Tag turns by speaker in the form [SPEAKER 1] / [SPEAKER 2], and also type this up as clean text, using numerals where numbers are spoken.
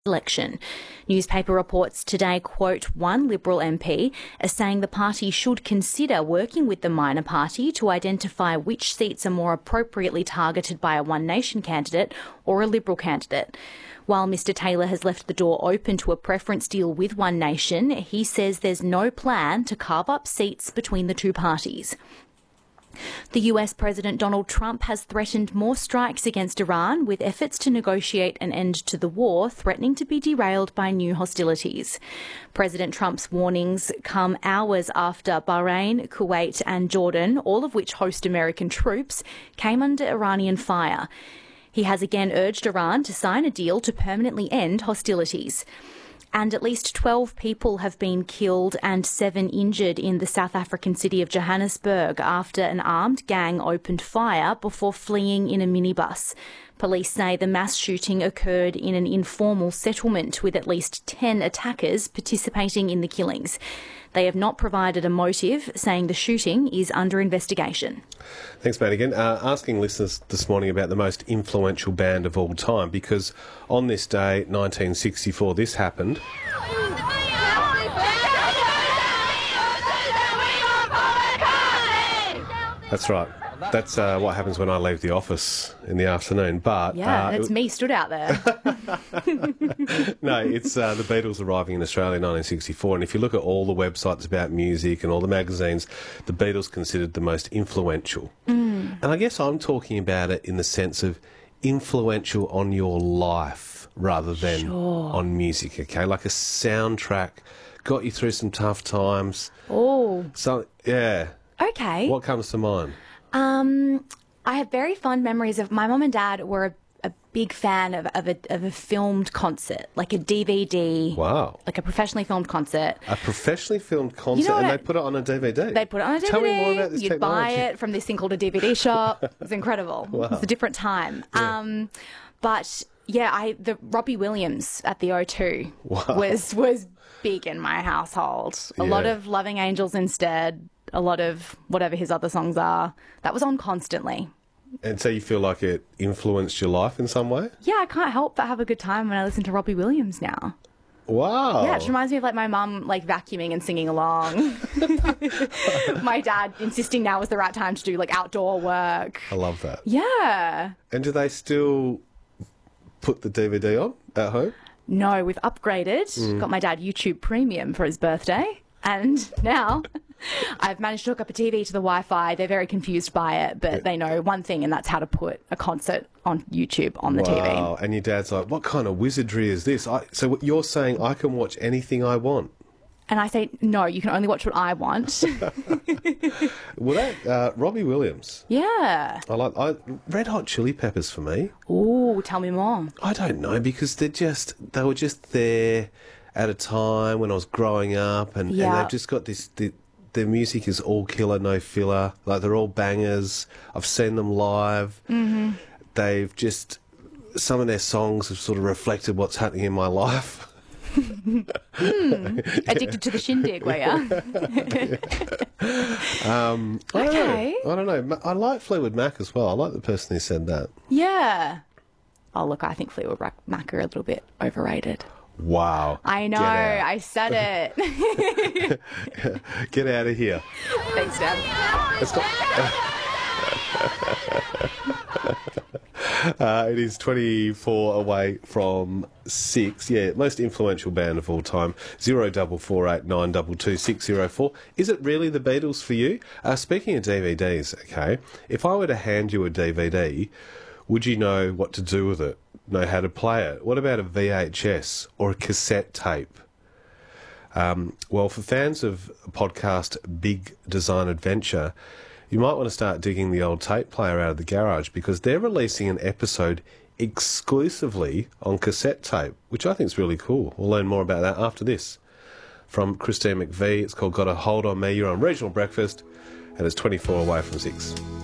[SPEAKER 1] election. Newspaper reports today quote one Liberal MP as saying the party should consider working with the minor party to identify which seats are more appropriately targeted by a One Nation candidate or a Liberal candidate. While Mr Taylor has left the door open to a preference deal with One Nation, he says there's no plan to carve up seats between the two parties. The US President Donald Trump has threatened more strikes against Iran, with efforts to negotiate an end to the war threatening to be derailed by new hostilities. President Trump's warnings come hours after Bahrain, Kuwait and Jordan, all of which host American troops, came under Iranian fire. He has again urged Iran to sign a deal to permanently end hostilities. And at least 12 people have been killed and 7 injured in the South African city of Johannesburg after an armed gang opened fire before fleeing in a minibus. Police say the mass shooting occurred in an informal settlement with at least 10 attackers participating in the killings. They have not provided a motive, saying the shooting is under investigation.
[SPEAKER 2] Thanks, Madigan. Asking listeners this morning about the most influential band of all time, because on this day, 1964, this happened. That's right. That's what happens when I leave the office in the afternoon. But
[SPEAKER 1] it's me stood out there.
[SPEAKER 2] No, it's the Beatles arriving in Australia in 1964. And if you look at all the websites about music and all the magazines, the Beatles considered the most influential. And I guess I'm talking about it in the sense of influential on your life rather than on music, okay? Like a soundtrack, got you through some tough times.
[SPEAKER 1] Oh.
[SPEAKER 2] So, yeah.
[SPEAKER 1] Okay.
[SPEAKER 2] What comes to mind?
[SPEAKER 1] I have very fond memories of my mum and dad were a big fan of a filmed concert, like a DVD.
[SPEAKER 2] Wow.
[SPEAKER 1] Like a professionally filmed concert.
[SPEAKER 2] A professionally filmed concert, and they put it on a DVD?
[SPEAKER 1] They'd put it on a DVD.
[SPEAKER 2] Tell me more about this
[SPEAKER 1] You'd
[SPEAKER 2] technology.
[SPEAKER 1] buy it from this thing called a DVD shop. It was incredible.
[SPEAKER 2] Wow.
[SPEAKER 1] It was a different time.
[SPEAKER 2] Yeah.
[SPEAKER 1] But yeah, the Robbie Williams at the O2 was big in my household. A lot of Loving Angels Instead, a lot of whatever his other songs are. That was on constantly.
[SPEAKER 2] And so you feel like it influenced your life in some way?
[SPEAKER 1] Yeah, I can't help but have a good time when I listen to Robbie Williams now.
[SPEAKER 2] Wow.
[SPEAKER 1] Yeah, it reminds me of like my mum like vacuuming and singing along. My dad insisting now is the right time to do like outdoor work.
[SPEAKER 2] I love that.
[SPEAKER 1] Yeah.
[SPEAKER 2] And do they still put the DVD on at home?
[SPEAKER 1] No, we've upgraded. Got my dad YouTube Premium for his birthday. And now I've managed to hook up a TV to the Wi-Fi. They're very confused by it, but they know one thing, and that's how to put a concert on YouTube on the TV.
[SPEAKER 2] Wow. And your dad's like, what kind of wizardry is this? So what you're saying, I can watch anything I want?
[SPEAKER 1] And I say, no, you can only watch what I want.
[SPEAKER 2] Well, that Robbie Williams.
[SPEAKER 1] Yeah.
[SPEAKER 2] Red Hot Chili Peppers for me.
[SPEAKER 1] Ooh, tell me more.
[SPEAKER 2] I don't know, because they were just there at a time when I was growing up, and they've just got this. Their music is all killer, no filler. Like, they're all bangers. I've seen them live. Mm-hmm. They've just, some of their songs have sort of reflected what's happening in my life.
[SPEAKER 1] Addicted to the shindig, were you?
[SPEAKER 2] I don't know. I like Fleetwood Mac as well. I like the person who said that.
[SPEAKER 1] Yeah. Oh, look, I think Fleetwood Mac are a little bit overrated.
[SPEAKER 2] Wow.
[SPEAKER 1] I know. I said it.
[SPEAKER 2] Get out of here.
[SPEAKER 1] Thanks, Dad.
[SPEAKER 2] Let's go. It is 24 away from 6. Yeah, most influential band of all time. 0448 922 604. Is it really the Beatles for you? Speaking of DVDs, okay, if I were to hand you a DVD, would you know what to do with it? Know how to play it? What about a VHS or a cassette tape? Well, for fans of podcast Big Design Adventure, you might want to start digging the old tape player out of the garage, because they're releasing an episode exclusively on cassette tape, which I think is really cool. We'll learn more about that after this. From Christine McVie, it's called Got a Hold on Me. You're on Regional Breakfast, and it's 24 away from 6.